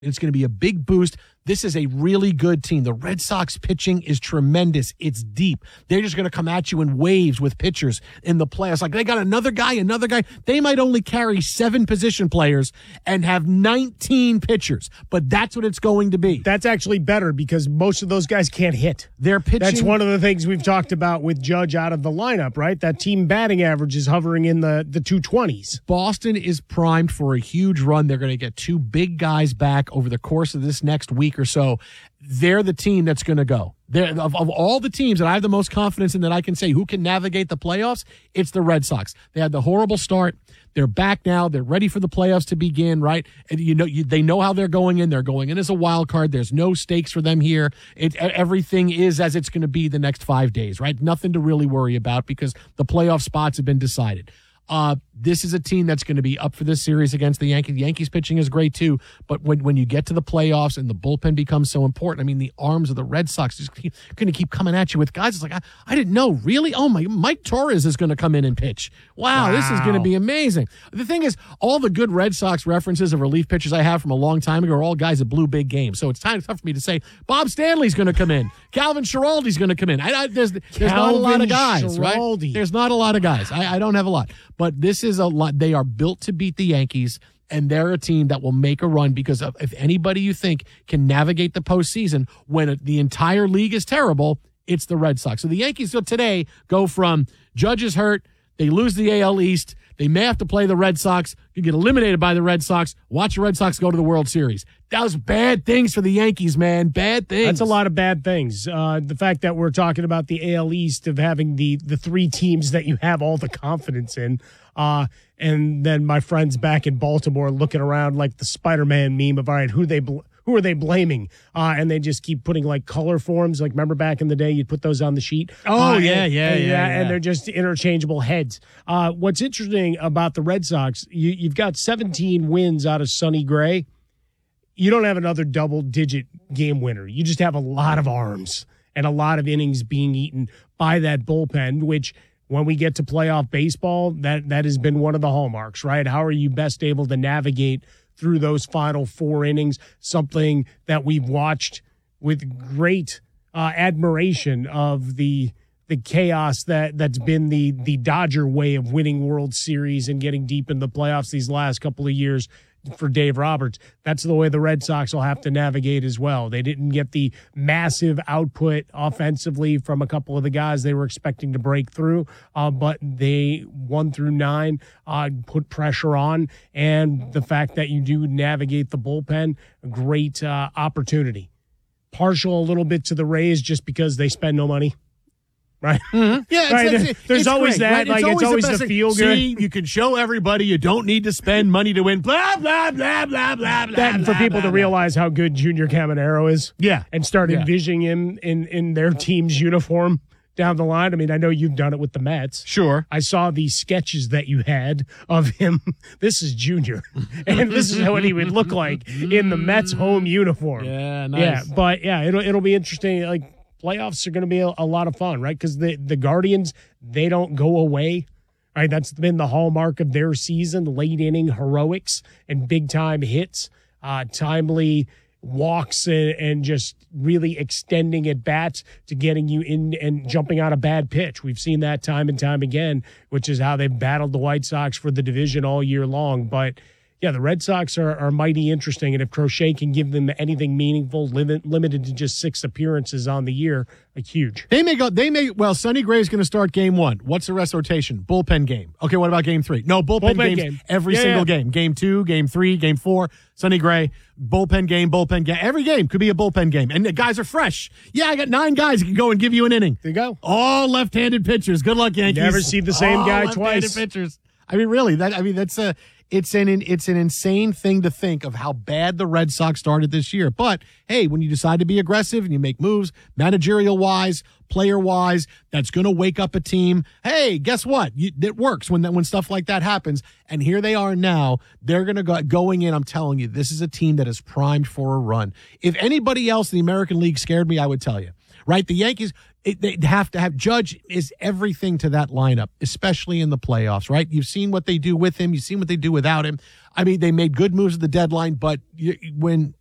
It's going to be a big boost. This is a really good team. The Red Sox pitching is tremendous. It's deep. They're just going to come at you in waves with pitchers in the playoffs. Like they got another guy. They might only carry 7 position players and have 19 pitchers, but that's what it's going to be. That's actually better because most of those guys can't hit. They're pitching. That's one of the things we've talked about with Judge out of the lineup, right? That team batting average is hovering in the 220s. Boston is primed for a huge run. They're going to get 2 big guys back over the course of this next week or so. They're the team that's going to go. Of all the teams that I have the most confidence in that I can say who can navigate the playoffs, it's the Red Sox. They had the horrible start. They're back now. They're ready for the playoffs to begin, right? And they know how they're going in. They're going in as a wild card. There's no stakes for them here. Everything is as it's going to be the next 5 days, right? Nothing to really worry about because the playoff spots have been decided. This is a team that's going to be up for this series against the Yankees. The Yankees pitching is great too, but when you get to the playoffs and the bullpen becomes so important, I mean, the arms of the Red Sox just going to keep coming at you with guys. It's like, I didn't know, really? Oh, Mike Torres is going to come in and pitch. Wow. This is going to be amazing. The thing is, all the good Red Sox references of relief pitchers I have from a long time ago are all guys that blew big games. So it's tough for me to say Bob Stanley's going to come in. Calvin Schiraldi's going to come in. There's not a lot of guys, right? There's not a lot of guys. I don't have a lot. But this is a lot. They are built to beat the Yankees, and they're a team that will make a run because if anybody you think can navigate the postseason when the entire league is terrible, it's the Red Sox. So the Yankees today go from Judge is hurt, they lose the AL East, they may have to play the Red Sox, you get eliminated by the Red Sox, watch the Red Sox go to the World Series. That was bad things for the Yankees, man. Bad things. That's a lot of bad things. The fact that we're talking about the AL East of having the 3 teams that you have all the confidence in, and then my friends back in Baltimore looking around like the Spider-Man meme of, all right, who are they blaming? And they just keep putting like color forms. Like, remember back in the day, you'd put those on the sheet. Oh, yeah. And they're just interchangeable heads. What's interesting about the Red Sox, you've got 17 wins out of Sonny Gray. You don't have another double-digit game winner. You just have a lot of arms and a lot of innings being eaten by that bullpen, which when we get to playoff baseball, that has been one of the hallmarks, right? How are you best able to navigate through those final 4 innings, something that we've watched with great admiration of the chaos that's been the Dodger way of winning World Series and getting deep in the playoffs these last couple of years for Dave Roberts. That's the way the Red Sox will have to navigate as well. They didn't get the massive output offensively from a couple of the guys they were expecting to break through, but they 1 through 9 put pressure on, and the fact that you do navigate the bullpen, a great opportunity. Partial a little bit to the Rays just because they spend no money. Right. Mm-hmm. Yeah. Right. There's always great, that. Right? Like it's always the feel good. See, you can show everybody you don't need to spend money to win. Blah blah blah blah blah blah. That for people to realize how good Junior Caminero is. Yeah. And start envisioning him in their team's uniform down the line. I mean, I know you've done it with the Mets. Sure. I saw these sketches that you had of him. This is Junior, and this is what he would look like in the Mets home uniform. Yeah. Nice. Yeah. But yeah, it'll be interesting. Like, playoffs are going to be a lot of fun, right? Because the Guardians, they don't go away, right? That's been the hallmark of their season, late inning heroics and big-time hits, timely walks, and just really extending at bats to getting you in and jumping on a bad pitch. We've seen that time and time again, which is how they've battled the White Sox for the division all year long. But yeah, the Red Sox are mighty interesting, and if Crochet can give them anything meaningful, limited to just 6 appearances on the year, huge. Well, Sonny Gray is going to start game 1. What's the rest rotation? Bullpen game. Okay, what about game 3? No, bullpen games game. Every single game. Game 2, game 3, game 4, Sonny Gray, bullpen game. Every game could be a bullpen game, and the guys are fresh. Yeah, I got 9 guys who can go and give you an inning. There you go. All left-handed pitchers. Good luck, Yankees. Never see the same guy twice. Pitchers. I mean, really, it's an insane thing to think of how bad the Red Sox started this year. But hey, when you decide to be aggressive and you make moves, managerial wise, player wise, that's going to wake up a team. Hey, guess what? It works when stuff like that happens. And here they are now. They're going to going in. I'm telling you, this is a team that is primed for a run. If anybody else in the American League scared me, I would tell you. Right? The Yankees, they have to have Judge is everything to that lineup, especially in the playoffs, right? You've seen what they do with him. You've seen what they do without him. I mean, they made good moves at the deadline, but when